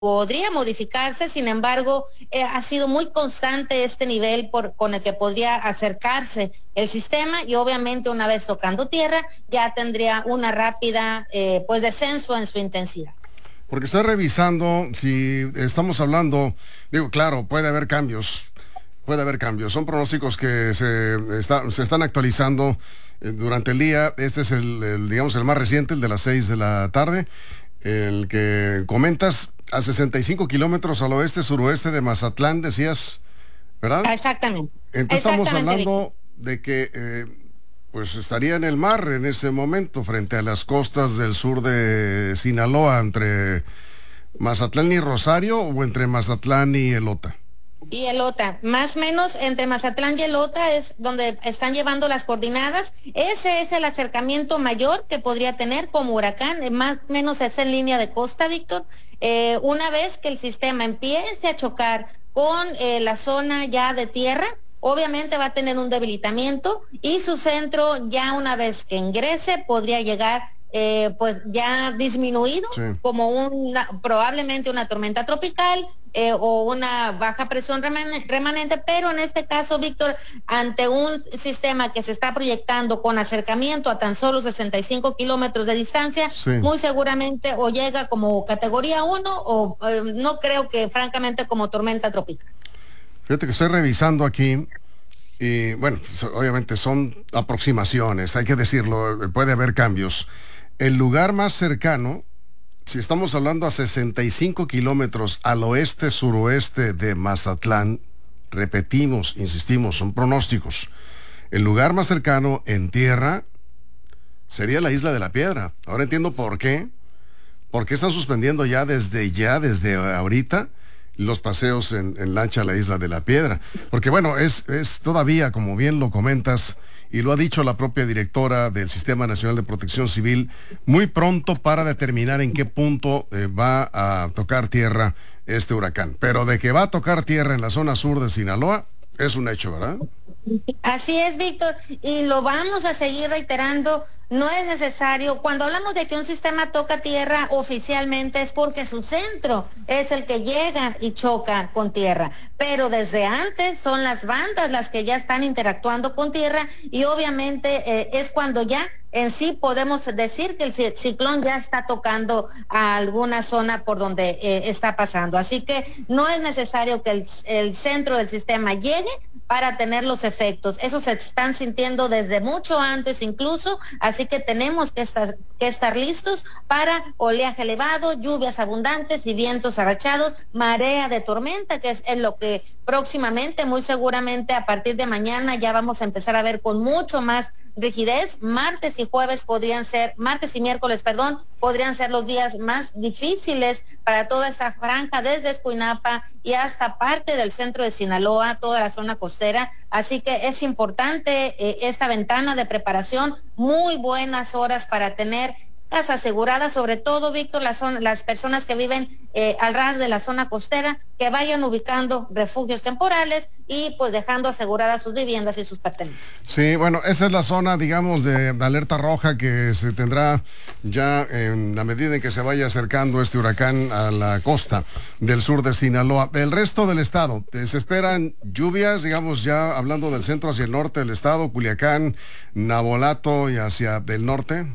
podría modificarse. Sin embargo, ha sido muy constante este nivel con el que podría acercarse el sistema, y obviamente una vez tocando tierra ya tendría una rápida pues descenso en su intensidad. Porque estoy revisando, si estamos hablando, digo, claro, puede haber cambios. Puede haber cambios. Son pronósticos que se están actualizando durante el día. Este es digamos, el más reciente, el de las 6 de la tarde, el que comentas a 65 kilómetros al oeste-suroeste de Mazatlán, decías, ¿verdad? Exactamente. Entonces estamos hablando de que pues estaría en el mar en ese momento, frente a las costas del sur de Sinaloa, entre Mazatlán y Rosario, o entre Mazatlán y Elota. Y Elota, más o menos entre Mazatlán y Elota es donde están llevando las coordenadas. Ese es el acercamiento mayor que podría tener como huracán, más o menos es en línea de costa, Víctor. Una vez que el sistema empiece a chocar con la zona ya de tierra, obviamente va a tener un debilitamiento, y su centro ya una vez que ingrese podría llegar pues ya disminuido, sí, como probablemente una tormenta tropical o una baja presión remanente, pero en este caso, Víctor, ante un sistema que se está proyectando con acercamiento a tan solo 65 kilómetros de distancia, sí, muy seguramente o llega como categoría 1 o no creo que francamente como tormenta tropical. Fíjate que estoy revisando aquí. Y bueno, obviamente son aproximaciones, hay que decirlo, puede haber cambios. El lugar más cercano, si estamos hablando a 65 kilómetros al oeste-suroeste de Mazatlán, repetimos, insistimos, son pronósticos. El lugar más cercano en tierra sería la Isla de la Piedra. Ahora entiendo por qué. ¿Por qué están suspendiendo desde ahorita los paseos en lancha a la Isla de la Piedra? Porque bueno, es todavía, como bien lo comentas, y lo ha dicho la propia directora del Sistema Nacional de Protección Civil, muy pronto para determinar en qué punto va a tocar tierra este huracán. Pero de que va a tocar tierra en la zona sur de Sinaloa, es un hecho, ¿verdad? Así es, Víctor, y lo vamos a seguir reiterando. No es necesario, cuando hablamos de que un sistema toca tierra oficialmente es porque su centro es el que llega y choca con tierra, pero desde antes son las bandas las que ya están interactuando con tierra, y obviamente es cuando ya en sí podemos decir que el ciclón ya está tocando a alguna zona por donde está pasando. Así que no es necesario que el centro del sistema llegue para tener los efectos. Esos se están sintiendo desde mucho antes incluso, así que tenemos que estar listos para oleaje elevado, lluvias abundantes y vientos arrachados, marea de tormenta, que es en lo que próximamente, muy seguramente a partir de mañana ya vamos a empezar a ver con mucho más rigidez. Martes y miércoles, podrían ser los días más difíciles para toda esta franja, desde Escuinapa y hasta parte del centro de Sinaloa, toda la zona costera. Así que es importante esta ventana de preparación, muy buenas horas para tener casa asegurada, sobre todo, Víctor, las personas que viven al ras de la zona costera, que vayan ubicando refugios temporales y pues dejando aseguradas sus viviendas y sus pertenencias. Sí, bueno, esa es la zona, digamos, de alerta roja que se tendrá ya en la medida en que se vaya acercando este huracán a la costa del sur de Sinaloa. Del resto del estado, ¿se esperan lluvias, digamos, ya hablando del centro hacia el norte del estado, Culiacán, Navolato y hacia del norte?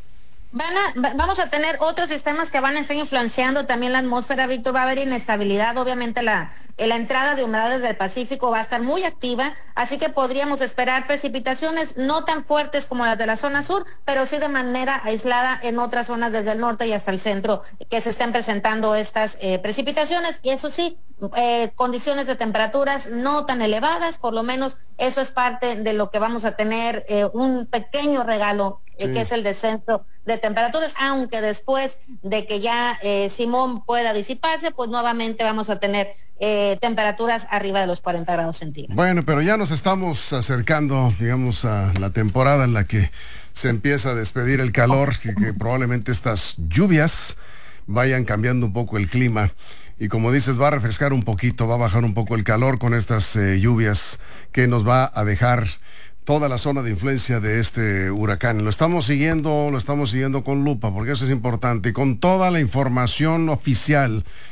Vamos a tener otros sistemas que van a estar influenciando también la atmósfera, Víctor. Va a haber inestabilidad, obviamente la entrada de humedades del Pacífico va a estar muy activa, así que podríamos esperar precipitaciones no tan fuertes como las de la zona sur, pero sí de manera aislada en otras zonas desde el norte y hasta el centro que se estén presentando estas precipitaciones, y eso sí, condiciones de temperaturas no tan elevadas, por lo menos eso es parte de lo que vamos a tener, un pequeño regalo, sí, que es el descenso de temperaturas, aunque después de que ya Simón pueda disiparse, pues nuevamente vamos a tener temperaturas arriba de los 40 grados centígrados. Bueno, pero ya nos estamos acercando, digamos, a la temporada en la que se empieza a despedir el calor, que probablemente estas lluvias vayan cambiando un poco el clima. Y como dices, va a refrescar un poquito, va a bajar un poco el calor con estas lluvias que nos va a dejar toda la zona de influencia de este huracán. Lo estamos siguiendo con lupa, porque eso es importante. Y con toda la información oficial